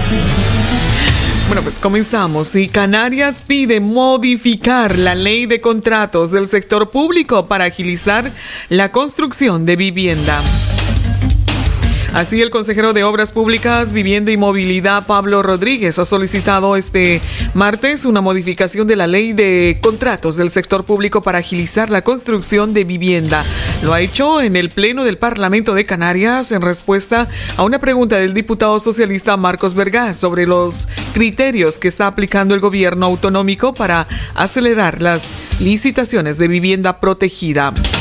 Bueno, pues comenzamos. Y Canarias pide modificar la ley de contratos del sector público para agilizar la construcción de vivienda. Así, el consejero de Obras Públicas, Vivienda y Movilidad, Pablo Rodríguez, ha solicitado este martes una modificación de la ley de contratos del sector público para agilizar la construcción de vivienda. Lo ha hecho en el Pleno del Parlamento de Canarias en respuesta a una pregunta del diputado socialista Marcos Vergás sobre los criterios que está aplicando el gobierno autonómico para acelerar las licitaciones de vivienda protegida.